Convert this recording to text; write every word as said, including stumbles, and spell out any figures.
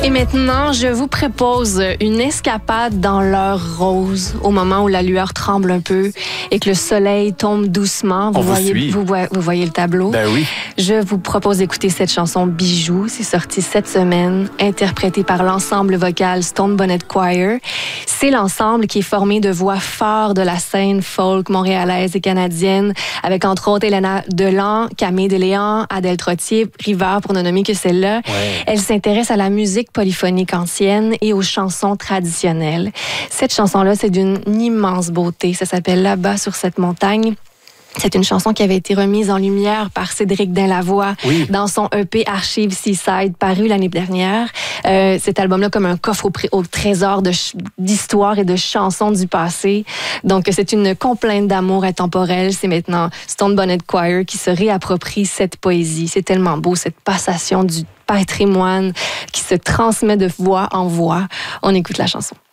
Et maintenant, je vous propose une escapade dans l'heure rose, au moment où la lueur tremble un peu et que le soleil tombe doucement. Vous, On vous voyez, suit. vous, vous voyez le tableau? Ben oui. Je vous propose d'écouter cette chanson Bijoux. C'est sorti cette semaine, interprétée par l'ensemble vocal Stone Bonnet Choir. C'est l'ensemble qui est formé de voix fortes de la scène folk montréalaise et canadienne, avec entre autres Elena Delan, Camille Deléan, Adèle Trottier, Rivard, pour ne nommer que celle-là. Ouais. Elle s'intéresse à la musique polyphonique ancienne et aux chansons traditionnelles. Cette chanson-là, c'est d'une immense beauté. Ça s'appelle Là-bas sur cette montagne. C'est une chanson qui avait été remise en lumière par Cédric Dainlavoie oui. dans son E P Archive Seaside, paru l'année dernière. Euh, cet album-là, comme un coffre au, pré- au trésor de ch- d'histoires et de chansons du passé. Donc, c'est une complainte d'amour intemporel. C'est maintenant Stone Bonnet Choir qui se réapproprie cette poésie. C'est tellement beau, cette passation du patrimoine qui se transmet de voix en voix. On écoute la chanson.